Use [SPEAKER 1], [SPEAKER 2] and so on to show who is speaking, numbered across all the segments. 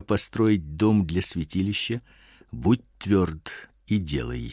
[SPEAKER 1] построить дом для святилища, будь тверд и делай.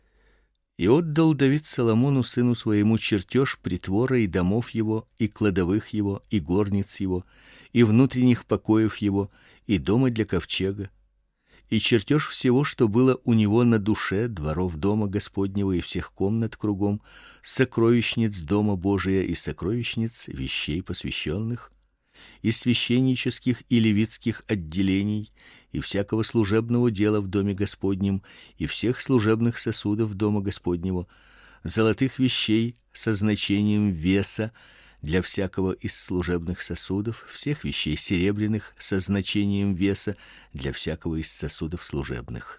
[SPEAKER 1] И отдал Давид Соломону сыну своему чертеж притвора и домов его, и кладовых его, и горниц его, и внутренних покоев его, и дома для ковчега, и чертеж всего, что было у него на душе, дворов дома Господнего и всех комнат кругом, сокровищниц дома Божия и сокровищниц вещей посвященных, и священнических и левитских отделений, и всякого служебного дела в доме Господнем, и всех служебных сосудов дома Господнего, золотых вещей со значением веса для всякого из служебных сосудов, всех вещей серебряных со значением веса для всякого из сосудов служебных.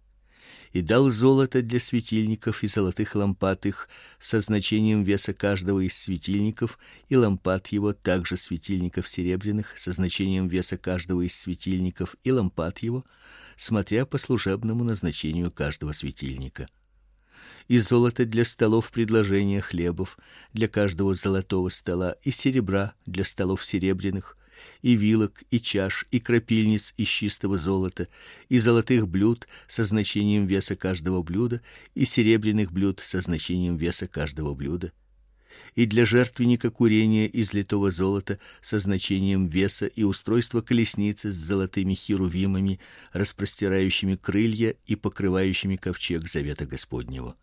[SPEAKER 1] И дал золото для светильников и золотых лампад их со значением веса каждого из светильников, и лампад его, также светильников серебряных со значением веса каждого из светильников, и лампад его, смотря по служебному назначению каждого светильника. И золото для столов предложения хлебов, для каждого золотого стола, и серебра для столов серебряных, и вилок, и чаш, и крапильниц из чистого золота, и золотых блюд со значением веса каждого блюда, и серебряных блюд со значением веса каждого блюда, и для жертвенника курения из литого золота со значением веса, и устройство колесницы с золотыми херувимами, распростирающими крылья и покрывающими ковчег завета Господнего.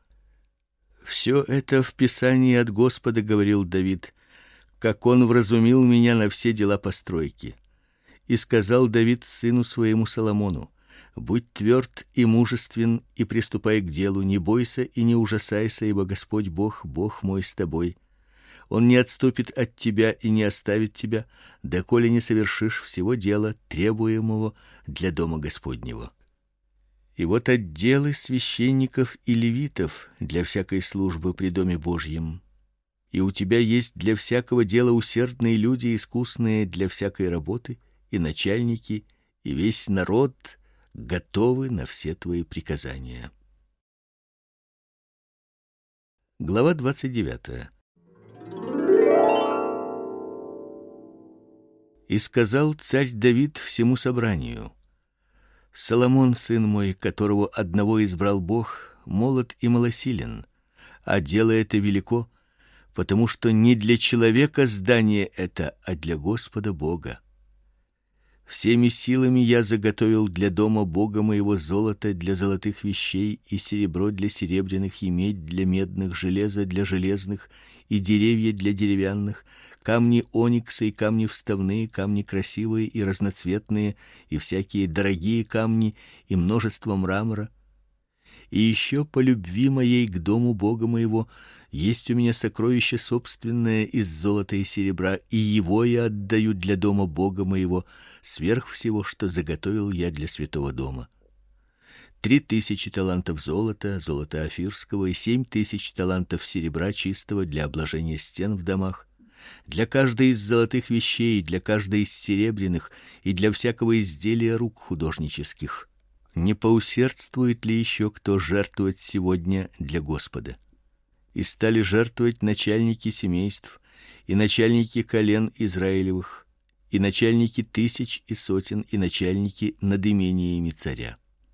[SPEAKER 1] Все это в Писании от Господа, говорил Давид, как он вразумил меня на все дела постройки. И сказал Давид сыну своему Соломону: будь тверд и мужествен, и приступай к делу, не бойся и не ужасайся, ибо Господь Бог, Бог мой с тобой. Он не отступит от тебя и не оставит тебя, доколе не совершишь всего дела, требуемого для дома Господнего. И вот отделы священников и левитов для всякой службы при доме Божьем. И у тебя есть для всякого дела усердные люди, искусные для всякой работы, и начальники, и весь народ готовы на все твои приказания. Глава 29. И сказал царь Давид всему собранию: Соломон, сын мой, которого одного избрал Бог, молод и малосилен, а дело это велико, потому что не для человека здание это, а для Господа Бога. Всеми силами я заготовил для дома Бога моего золото для золотых вещей, и серебро для серебряных, и медь для медных, железо для железных, и деревья для деревянных, камни оникса и камни вставные, камни красивые и разноцветные, и всякие дорогие камни, и множество мрамора. И еще по любви моей к дому Бога моего есть у меня сокровище собственное из золота и серебра, и его я отдаю для дома Бога моего, сверх всего, что заготовил я для святого дома. 3000 талантов золота, золота офирского, и 7000 талантов серебра чистого для обложения стен в домах, для каждой из золотых вещей, для каждой из серебряных, и для всякого изделия рук художнических. Не поусердствует ли еще кто жертвовать сегодня для Господа? И стали жертвовать начальники семейств, и начальники колен Израилевых, и начальники тысяч и сотен, и начальники над имениями царя.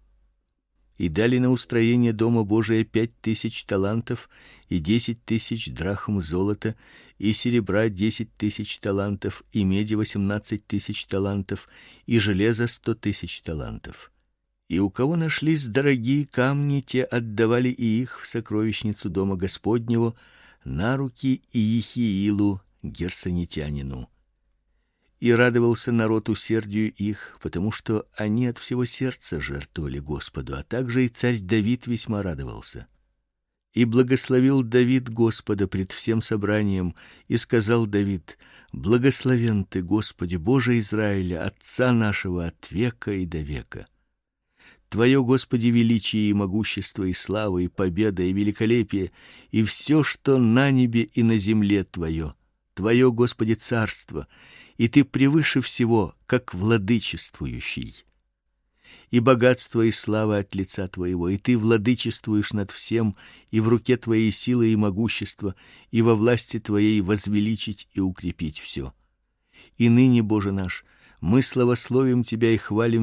[SPEAKER 1] И дали на устроение дома Божия 5000 талантов и 10 000 драхм золота, и серебра 10 000 талантов, и меди 18 000 талантов, и железа 100 000 талантов. И у кого нашлись дорогие камни, те отдавали и их в сокровищницу дома Господнего на руки Иехиилу герсонитянину. И радовался народ усердию их, потому что они от всего сердца жертвовали Господу, а также и царь Давид весьма радовался. И благословил Давид Господа пред всем собранием, и сказал Давид: благословен ты, Господи, Боже Израиля, отца нашего от века и до века. Твое, Господи, величие и могущество и слава и победа и великолепие и все, что на небе и на земле твое. Твое, Господи, царство, и ты превыше всего, как владычествующий. И богатство и слава от лица твоего, и ты владычествуешь над всем, и в руке твоей сила и могущество, и во власти твоей возвеличить и укрепить все. И ныне, Боже наш, мы славословим тебя и хвалим